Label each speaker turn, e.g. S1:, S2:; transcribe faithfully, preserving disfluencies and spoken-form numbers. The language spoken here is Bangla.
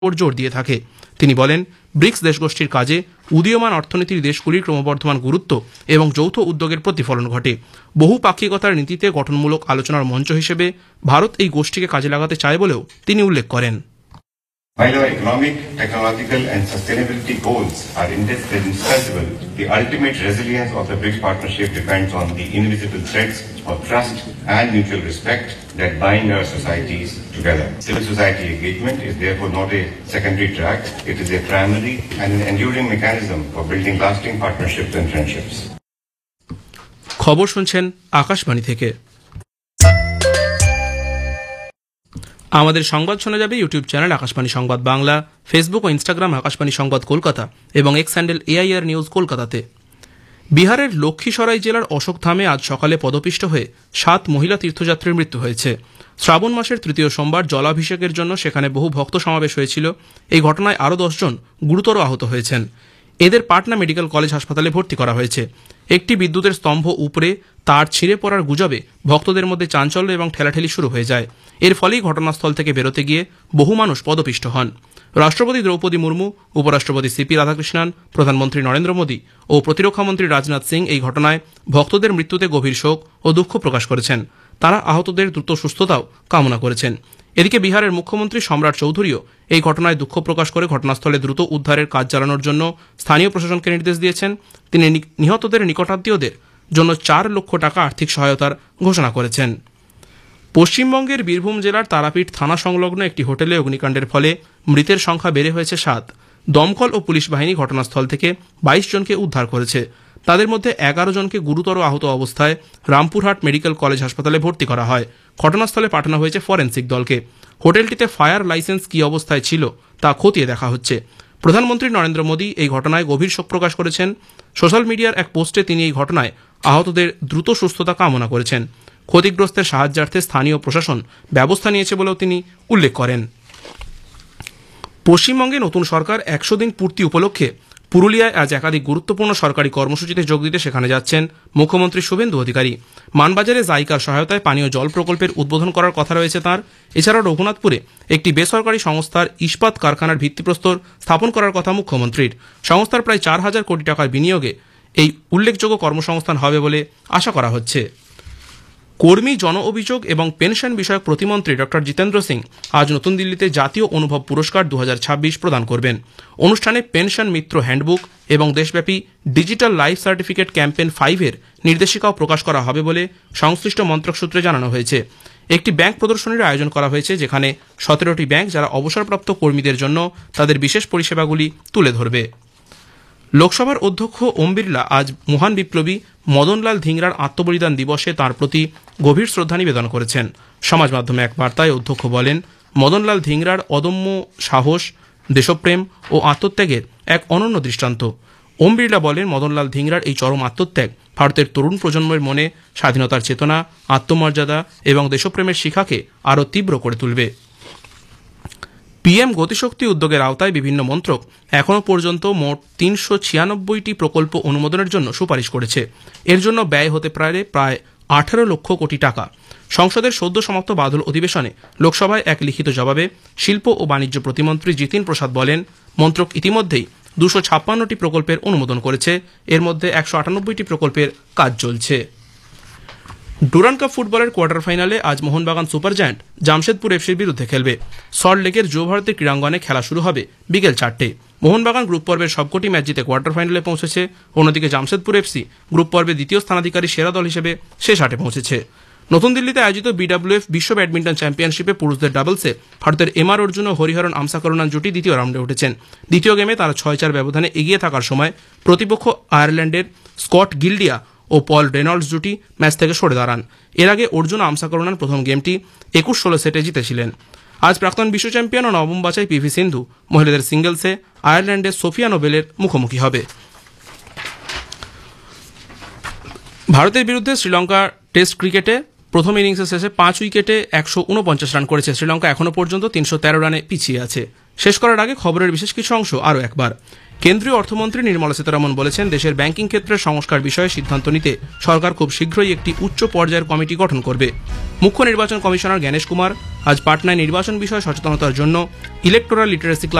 S1: উপর জোর দিয়ে থাকে। তিনি বলেন, ব্রিক্স দেশগোষ্ঠীর কাজে উদীয়মান অর্থনীতির দেশগুলির ক্রমবর্ধমান গুরুত্ব এবং যৌথ উদ্যোগের প্রতিফলন ঘটে। বহুপাক্ষিকতার নীতিতে গঠনমূলক আলোচনার মঞ্চ হিসেবে ভারত এই গোষ্ঠীকে কাজে লাগাতে চায় বলেও তিনি উল্লেখ করেন।
S2: While our economic, technological and sustainability goals are indispensable, the ultimate resilience of the BRICS partnership depends on the invisible threads of trust and mutual respect that bind our societies together. Civil society engagement is therefore not a secondary track, it is a primary and an enduring mechanism for building lasting partnerships and friendships.
S1: খবর শুনছেন আকাশবাণী থেকে। আমাদের সংবাদ শোনা যাবে ইউটিউব চ্যানেল আকাশবাণী সংবাদ বাংলা, ফেসবুক ও ইনস্টাগ্রাম আকাশবাণী সংবাদ কলকাতা এবং এক্স হ্যান্ডেল এআইআর নিউজ কলকাতাতে। বিহারের লক্ষ্মীসরাই জেলার অশোকধামে আজ সকালে পদপিষ্ট হয়ে সাত মহিলা তীর্থযাত্রীর মৃত্যু হয়েছে। শ্রাবণ মাসের তৃতীয় সোমবার জলাভিষেকের জন্য সেখানে বহু ভক্ত সমাবেশ হয়েছিল। এই ঘটনায় আরও দশজন গুরুতর আহত হয়েছেন। এদের পাটনা মেডিকেল কলেজ হাসপাতালে ভর্তি করা হয়েছে। একটি বিদ্যুতের স্তম্ভ উপড়ে তার ছিঁড়ে পড়ার গুজবে ভক্তদের মধ্যে চাঞ্চল্য এবং ঠেলাঠেলি শুরু হয়ে যায়। এর ফলেই ঘটনাস্থল থেকে বেরোতে গিয়ে বহু মানুষ পদপিষ্ট হন। রাষ্ট্রপতি দ্রৌপদী মুর্মু, উপরাষ্ট্রপতি সিপি রাধাকৃষ্ণন, প্রধানমন্ত্রী নরেন্দ্র মোদী ও প্রতিরক্ষামন্ত্রী রাজনাথ সিং এই ঘটনায় ভক্তদের মৃত্যুতে গভীর শোক ও দুঃখ প্রকাশ করেছেন। তারা আহতদের দ্রুত সুস্থতাও কামনা করেছেন। এদিকে বিহারের মুখ্যমন্ত্রী সম্রাট চৌধুরীও এই ঘটনায় দুঃখ প্রকাশ করে ঘটনাস্থলে দ্রুত উদ্ধারের কাজ চালানোর জন্য স্থানীয় প্রশাসনকে নির্দেশ দিয়েছেন। তিনি নিহতদের নিকটাত্মীয়দের জন্য চার লক্ষ টাকা আর্থিক সহায়তার ঘোষণা করেছেন। পশ্চিমবঙ্গের বীরভূম জেলার তারাপীঠ থানা সংলগ্ন একটি হোটেলে অগ্নিকাণ্ডের ফলে মৃতের সংখ্যা বেড়ে হয়েছে সাত। দমকল ও পুলিশ বাহিনী ঘটনাস্থল থেকে বাইশ জনকে উদ্ধার করেছে। তাদের মধ্যে এগারো জনকে গুরুতর আহত অবস্থায় রামপুরহাট মেডিকেল কলেজ হাসপাতালে ভর্তি করা হয়। ঘটনাস্থলে পাঠানো হয়েছে ফরেন্সিক দলকে। হোটেলটিতে ফায়ার লাইসেন্স কী অবস্থায় ছিল তা খতিয়ে দেখা হচ্ছে। প্রধানমন্ত্রী নরেন্দ্র মোদী এই ঘটনায় গভীর শোক প্রকাশ করেছেন। সোশ্যাল মিডিয়ার এক পোস্টে তিনি এই ঘটনায় আহতদের দ্রুত সুস্থতা কামনা করেছেন। ক্ষতিগ্রস্তের সাহায্যার্থে স্থানীয় প্রশাসন ব্যবস্থা নিয়েছে বলেও তিনি উল্লেখ করেন। পশ্চিমবঙ্গে নতুন সরকার একশো দিন পূর্তি উপলক্ষে পুরুলিয়ায় আজ একাধিক গুরুত্বপূর্ণ সরকারি কর্মসূচিতে যোগ দিতে সেখানে যাচ্ছেন মুখ্যমন্ত্রী শুভেন্দু অধিকারী। মানবাজারে জাইকার সহায়তায় পানীয় জল প্রকল্পের উদ্বোধন করার কথা রয়েছে তাঁর। এছাড়াও রঘুনাথপুরে একটি বেসরকারি সংস্থার ইস্পাত কারখানার ভিত্তিপ্রস্তর স্থাপন করার কথা মুখ্যমন্ত্রীর। সংস্থার প্রায় চার হাজার কোটি টাকার বিনিয়োগে এই উল্লেখযোগ্য কর্মসংস্থান হবে বলে আশা করা হচ্ছে। কর্মী জন অভিযোগ এবং পেনশন বিষয়ক প্রতিমন্ত্রী ডক্টর জিতেন্দ্র সিং আজ নতুন দিল্লিতে জাতীয় অনুভব পুরস্কার দু হাজার ছাব্বিশ প্রদান করবেন। অনুষ্ঠানে পেনশন মিত্র হ্যান্ডবুক এবং দেশব্যাপী ডিজিটাল লাইফ সার্টিফিকেট ক্যাম্পেন ফাইভের নির্দেশিকাও প্রকাশ করা হবে বলে সংশ্লিষ্ট মন্ত্রক সূত্রে জানানো হয়েছে। একটি ব্যাংক প্রদর্শনীর আয়োজন করা হয়েছে, যেখানে সতেরোটি ব্যাংক যারা অবসরপ্রাপ্ত কর্মীদের জন্য তাদের বিশেষ পরিষেবাগুলি তুলে ধরবে। লোকসভার অধ্যক্ষ ওম বিড়লা আজ মহান বিপ্লবী মদনলাল ধিংরার আত্মবলিদান দিবসে তাঁর প্রতি গভীর শ্রদ্ধা নিবেদন করেছেন। সমাজ মাধ্যমে এক বার্তায় অধ্যক্ষ বলেন, মদনলাল ধিংরার অদম্য সাহস, দেশপ্রেম ও আত্মত্যাগের এক অনন্য দৃষ্টান্ত। ওম বিড়লা বলেন, মদনলাল ধিংরার এই চরম আত্মত্যাগ ভারতের তরুণ প্রজন্মের মনে স্বাধীনতার চেতনা, আত্মমর্যাদা এবং দেশপ্রেমের শিখাকে আরও তীব্র করে তুলবে। পিএম গতিশক্তি উদ্যোগের আওতায় বিভিন্ন মন্ত্রক এখনও পর্যন্ত মোট তিনশো ছিয়ানব্বইটি প্রকল্প অনুমোদনের জন্য সুপারিশ করেছে। এর জন্য ব্যয় হতে প্রায় প্রায় আঠারো লক্ষ কোটি টাকা। সংসদের সদ্য সমাপ্ত বাদল অধিবেশনে লোকসভায় এক লিখিত জবাবে শিল্প ও বাণিজ্য প্রতিমন্ত্রী জিতিন প্রসাদ বলেন, মন্ত্রক ইতিমধ্যেই দুশো ছাপ্পান্নটি প্রকল্পের অনুমোদন করেছে। এর মধ্যে একশো আটানব্বইটি প্রকল্পের কাজ চলছে। ডুরান্ড কাপ ফুটবলের কোয়ার্টার ফাইনালে আজ মোহনবাগান সুপার জায়ান্ট জামশেদপুর এফসির বিরুদ্ধে খেলবে। সল্টলেকের যুবভারতী ক্রীড়াঙ্গনে খেলা শুরু হবে বিকেল চারটে। মোহনবাগান গ্রুপ পর্বের সবকটি ম্যাচ জিতে কোয়ার্টার ফাইনালে পৌঁছেছে। অন্যদিকে জামশেদপুর এফসি গ্রুপ পর্বে দ্বিতীয় স্থানাধিকারী সেরা দল হিসেবে শেষ আটে পৌঁছেছে। নতুন দিল্লিতে আয়োজিত বিডব্লিউএফ বিশ্ব ব্যাডমিন্টন চ্যাম্পিয়নশিপে পুরুষদের ডাবলসে ভারতের এম আর অর্জুন ও হরিহরন আমসাকরুণান জুটি দ্বিতীয় রাউন্ডে উঠেছেন। দ্বিতীয় গেমে তারা ছয় চার ব্যবধানে এগিয়ে থাকার সময় প্রতিপক্ষ আয়ারল্যান্ডের স্কট গিল্ডিয়া ও পল রেনল্ডস জুটি ম্যাচ থেকে সরে দাঁড়ান। এর আগে অর্জুন আমসাকরুণান প্রথম গেমটি একুশ ষোলো সেটে জিতেছিলেন। আজ প্রাক্তন বিশ্ব চ্যাম্পিয়ন ও নবম বাছাই পিভি সিন্ধু মহিলাদের সিঙ্গলসে আয়ারল্যান্ডের সোফিয়া নোবেলের মুখোমুখি হবে। ভারতের বিরুদ্ধে শ্রীলঙ্কা টেস্ট ক্রিকেটে প্রথম ইনিংসের শেষে পাঁচ উইকেটে একশো উনপঞ্চাশ রান করেছে। শ্রীলঙ্কা এখনও পর্যন্ত তিনশো তেরো রানে পিছিয়ে আছে। শেষ করার আগে খবরের বিশেষ কিছু অংশ আরও একবার। কেন্দ্রীয় অর্থমন্ত্রী নির্মলা সীতারামন বলেছেন, দেশের ব্যাংকিং ক্ষেত্রের সংস্কার বিষয়ে সিদ্ধান্ত নিতে সরকার খুব শীঘ্রই একটি উচ্চ পর্যায়ের কমিটি গঠন করবে। মুখ্য নির্বাচন কমিশনার জ্ঞানেশ কুমার আজ পাটনায় নির্বাচন বিষয়ে সচেতনতার জন্য ইলেকটোরাল লিটারেসি